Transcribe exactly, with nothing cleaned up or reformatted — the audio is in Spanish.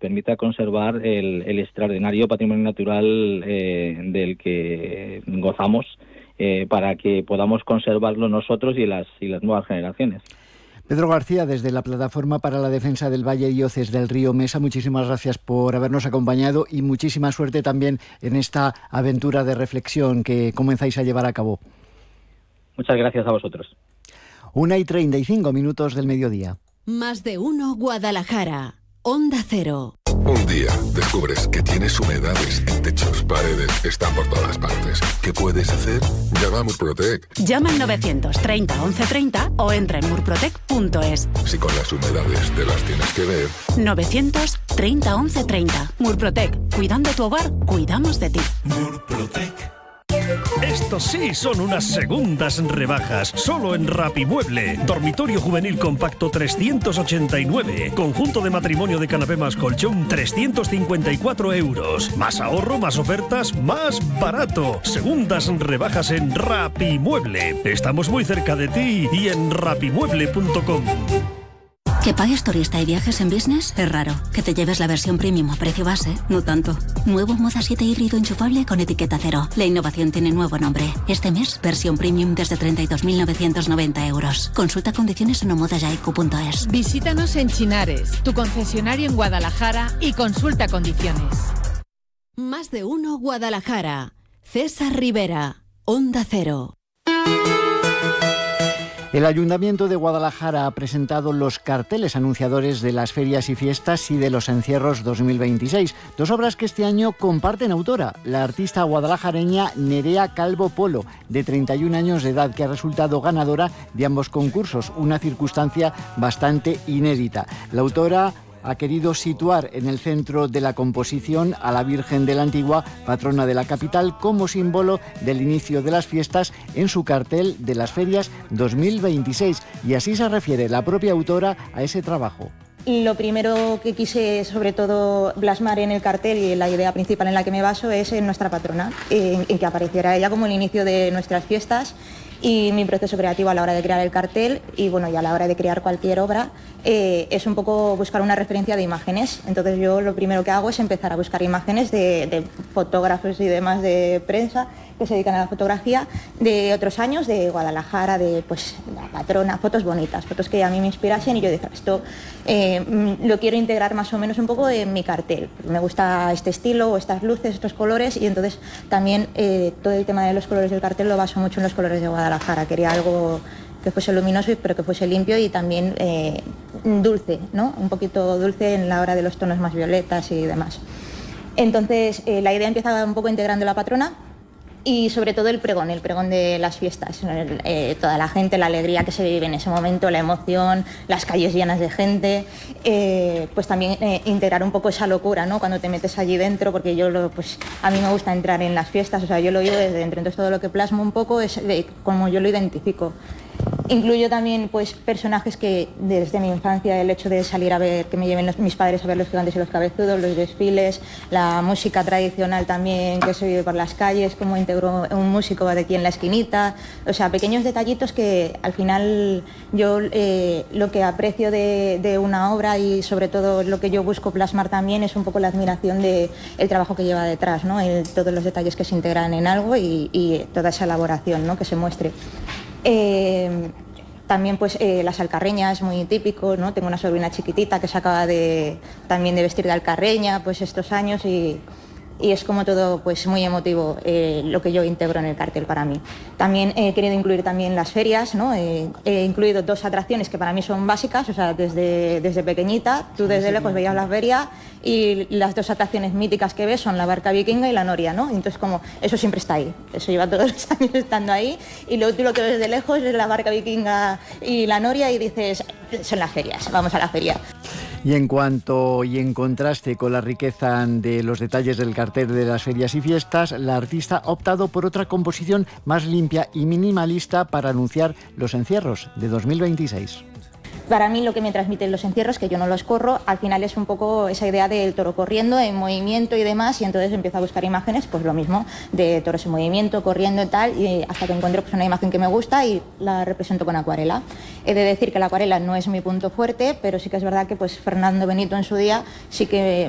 permita conservar el, el extraordinario patrimonio natural eh, del que gozamos, eh, para que podamos conservarlo nosotros y las, y las nuevas generaciones. Pedro García, desde la Plataforma para la Defensa del Valle y Hoces del Río Mesa, muchísimas gracias por habernos acompañado y muchísima suerte también en esta aventura de reflexión que comenzáis a llevar a cabo. Muchas gracias a vosotros. Una y treinta y cinco minutos del mediodía. Más de uno Guadalajara. Onda Cero. Un día descubres que tienes humedades en techos, paredes, están por todas partes. ¿Qué puedes hacer? Llama a Murprotec. Llama al novecientos treinta once treinta o entra en murprotec punto es. Si con las humedades te las tienes que ver. novecientos treinta once treinta. Murprotec. Cuidando tu hogar, cuidamos de ti. Murprotec. Estos sí son unas segundas rebajas, solo en Rapimueble. Dormitorio juvenil compacto trescientos ochenta y nueve. Conjunto de matrimonio de canapé más colchón trescientos cincuenta y cuatro euros. Más ahorro, más ofertas, más barato. Segundas rebajas en Rapimueble. Estamos muy cerca de ti y en rapimueble punto com. Que pagues turista y viajes en business es raro. Que te lleves la versión premium a precio base, no tanto. Nuevo Moda siete híbrido enchufable con etiqueta cero. La innovación tiene nuevo nombre. Este mes, versión premium desde treinta y dos mil novecientos noventa euros. Consulta condiciones en omodayaiku punto es. Visítanos en Chinares, tu concesionario en Guadalajara, y consulta condiciones. Más de uno Guadalajara. César Rivera, Onda Cero. El Ayuntamiento de Guadalajara ha presentado los carteles anunciadores de las ferias y fiestas y de los encierros dos mil veintiséis, dos obras que este año comparten autora, la artista guadalajareña Nerea Calvo Polo, de treinta y un años de edad, que ha resultado ganadora de ambos concursos, una circunstancia bastante inédita. La autora ha querido situar en el centro de la composición a la Virgen de la Antigua, patrona de la capital, como símbolo del inicio de las fiestas en su cartel de las ferias dos mil veintiséis. Y así se refiere la propia autora a ese trabajo. Lo primero que quise, sobre todo, plasmar en el cartel, y la idea principal en la que me baso, es en nuestra patrona, en, en que apareciera ella como el inicio de nuestras fiestas. Y mi proceso creativo a la hora de crear el cartel y bueno, y a la hora de crear cualquier obra eh, es un poco buscar una referencia de imágenes. Entonces yo lo primero que hago es empezar a buscar imágenes de, de fotógrafos y demás de prensa que se dedican a la fotografía de otros años, de Guadalajara, de pues la patrona, fotos bonitas, fotos que a mí me inspirasen, y yo dije, esto eh, lo quiero integrar más o menos un poco en mi cartel. Me gusta este estilo, o estas luces, estos colores, y entonces también eh, todo el tema de los colores del cartel lo baso mucho en los colores de Guadalajara. Quería algo que fuese luminoso pero que fuese limpio y también eh, dulce, ¿no? Un poquito dulce en la hora de los tonos más violetas y demás. Entonces eh, la idea empieza un poco integrando la patrona y sobre todo el pregón, el pregón de las fiestas, eh, toda la gente, la alegría que se vive en ese momento, la emoción, las calles llenas de gente, eh, pues también eh, integrar un poco esa locura, ¿no? Cuando te metes allí dentro, porque yo lo, pues a mí me gusta entrar en las fiestas, o sea, yo lo vivo desde dentro, entonces todo lo que plasmo un poco es de cómo yo lo identifico. Incluyo también pues personajes que desde mi infancia, el hecho de salir a ver, que me lleven los, mis padres a ver los gigantes y los cabezudos, los desfiles, la música tradicional también que se vive por las calles, cómo integro un músico de aquí en la esquinita, o sea, pequeños detallitos que al final yo eh, lo que aprecio de, de una obra y sobre todo lo que yo busco plasmar también es un poco la admiración del trabajo que lleva detrás, ¿no? El, todos los detalles que se integran en algo y, y toda esa elaboración, ¿no? Que se muestre. Eh, también pues eh, las alcarreñas, muy típico, ¿no? Tengo una sobrina chiquitita que se acaba de, también de vestir de alcarreña pues estos años y, y es como todo pues muy emotivo eh, lo que yo integro en el cartel para mí. También he querido incluir también las ferias, ¿no? Eh, he incluido dos atracciones que para mí son básicas, o sea, desde, desde pequeñita, tú desde sí, lejos veías la feria y las dos atracciones míticas que ves son la barca vikinga y la noria, ¿no? Entonces como eso siempre está ahí, eso lleva todos los años estando ahí y luego tú lo que ves de lejos es la barca vikinga y la noria y dices, son las ferias, vamos a la feria. Y en cuanto y en contraste con la riqueza de los detalles del cartel de las ferias y fiestas, la artista ha optado por otra composición más limpia y minimalista para anunciar los encierros de dos mil veintiséis. Para mí lo que me transmiten los encierros, que yo no los corro, al final es un poco esa idea del toro corriendo, en movimiento y demás, y entonces empiezo a buscar imágenes, pues lo mismo, de toros en movimiento, corriendo y tal, y hasta que encuentro pues, una imagen que me gusta y la represento con acuarela. He de decir que la acuarela no es mi punto fuerte, pero sí que es verdad que pues Fernando Benito en su día sí que